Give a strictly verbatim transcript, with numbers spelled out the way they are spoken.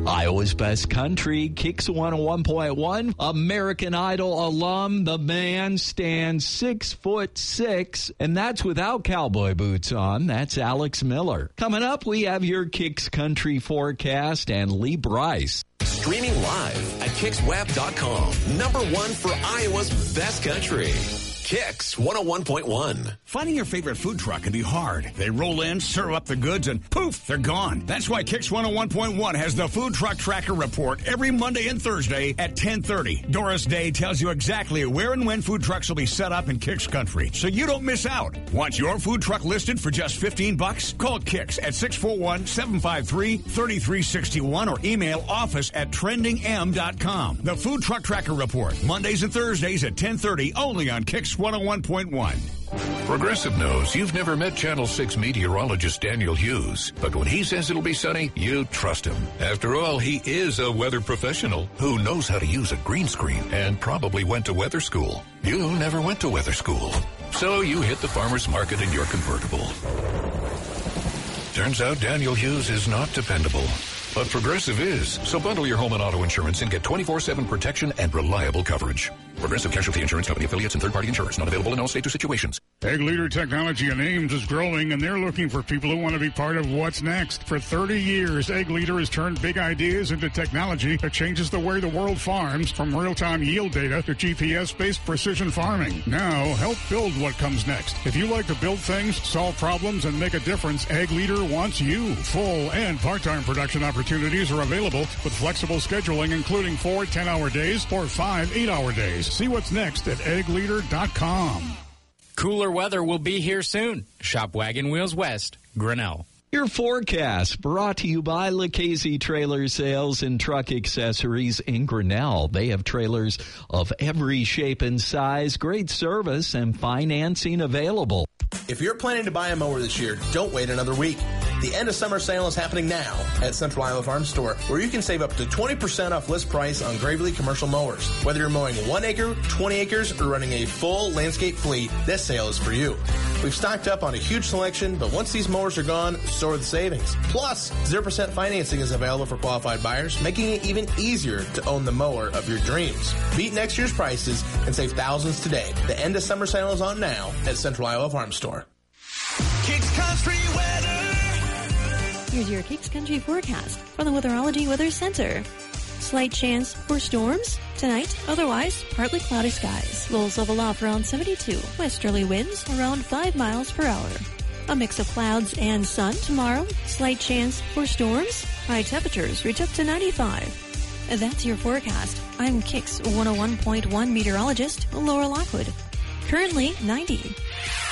Iowa's Best Country, Kicks one oh one point one. American Idol alum, the man stands six foot six, and that's without cowboy boots on. That's Alex Miller. Coming up, we have your Kicks Country forecast and Lee Bryce. Streaming live at kicks web dot com. Number one for Iowa's Best Country. Kicks one oh one point one. Finding your favorite food truck can be hard. They roll in, serve up the goods, and poof, they're gone. That's why Kicks one oh one point one has the Food Truck Tracker Report every Monday and Thursday at ten thirty. Doris Day tells you exactly where and when food trucks will be set up in Kicks Country, so you don't miss out. Want your food truck listed for just fifteen bucks? Call Kicks at six four one, seven five three, three three six one or email office at trending m dot com. The Food Truck Tracker Report, Mondays and Thursdays at ten thirty, only on Kicks one oh one point one. Progressive knows you've never met Channel six meteorologist Daniel Hughes, but when he says it'll be sunny, you trust him. After all, he is a weather professional who knows how to use a green screen and probably went to weather school. You never went to weather school, so you hit the farmer's market in your convertible. Turns out Daniel Hughes is not dependable. But Progressive is. So bundle your home and auto insurance and get twenty-four seven protection and reliable coverage. Progressive Casualty Insurance Company affiliates and third-party insurers. Not available in all states or situations. Egg Leader Technology and Ames is growing, and they're looking for people who want to be part of what's next. For thirty years, Egg Leader has turned big ideas into technology that changes the way the world farms, from real-time yield data to G P S-based precision farming. Now, help build what comes next. If you like to build things, solve problems, and make a difference, Egg Leader wants you. Full and part-time production opportunities are available with flexible scheduling, including four ten-hour days or five eight-hour days. See what's next at egg leader dot com. Cooler weather will be here soon. Shop Wagon Wheels West, Grinnell. Your forecast brought to you by Lucchese Trailer Sales and Truck Accessories in Grinnell. They have trailers of every shape and size, great service, and financing available. If you're planning to buy a mower this year, don't wait another week. The end of summer sale is happening now at Central Iowa Farm Store, where you can save up to twenty percent off list price on Gravely commercial mowers. Whether you're mowing one acre, twenty acres, or running a full landscape fleet, this sale is for you. We've stocked up on a huge selection, but once these mowers are gone, so are the savings. Plus, zero percent financing is available for qualified buyers, making it even easier to own the mower of your dreams. Beat next year's prices and save thousands today. The end of summer sale is on now at Central Iowa Farm Store. Kicks Country weather. Here's your Kicks Country forecast from the Weatherology Weather Center. Slight chance for storms tonight, otherwise partly cloudy skies. Lows level off around seventy-two. Westerly winds around five miles per hour. A mix of clouds and sun tomorrow. Slight chance for storms. High temperatures reach up to ninety-five. That's your forecast. I'm Kicks one oh one point one meteorologist Laura Lockwood. Currently ninety.